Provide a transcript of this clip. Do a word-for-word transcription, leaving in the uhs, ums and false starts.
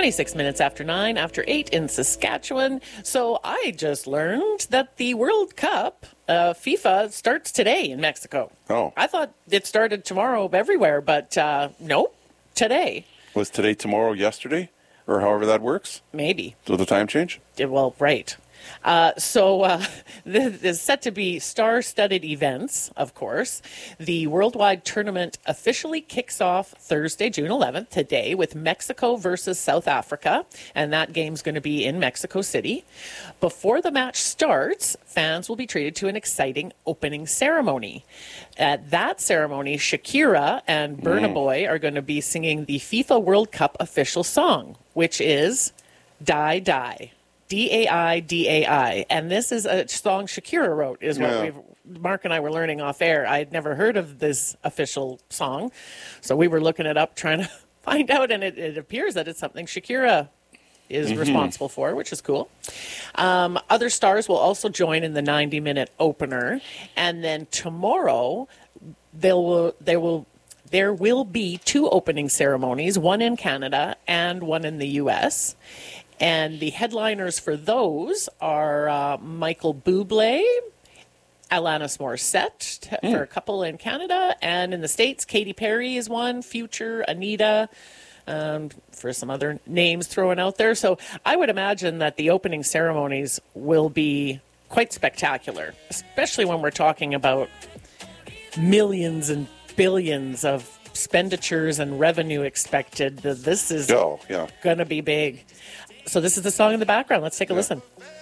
twenty-six minutes after nine, after eight in Saskatchewan. So I just learned that the World Cup, uh, FIFA, starts today in Mexico. Oh. I thought it started tomorrow everywhere, but uh, nope, today. Was today, tomorrow, yesterday? Or however that works? Maybe. So the time change? Yeah, well, right. Uh, so uh, this is set to be star-studded events, of course. The worldwide tournament officially kicks off Thursday, June eleventh, today, with Mexico versus South Africa, and that game's going to be in Mexico City. Before the match starts, fans will be treated to an exciting opening ceremony. At that ceremony, Shakira and Burna Mm. Boy are going to be singing the FIFA World Cup official song, which is Die Die. D A I D A I. And this is a song Shakira wrote, is what Yeah. we've, Mark and I were learning off air. I had never heard of this official song. So we were looking it up, trying to find out, and it, it appears that it's something Shakira is Mhm. responsible for, which is cool. Um, other stars will also join in the ninety-minute opener. And then tomorrow, they'll, they will... There will be two opening ceremonies, one in Canada and one in the U S And the headliners for those are uh, Michael Bublé, Alanis Morissette t- Mm. for a couple in Canada, and in the States, Katy Perry is one, Future, Anita, um, for some other names thrown out there. So I would imagine that the opening ceremonies will be quite spectacular, especially when we're talking about millions and billions of expenditures and revenue expected. This is Oh, yeah. going to be big. So this is the song in the background. Let's take a Yeah. listen.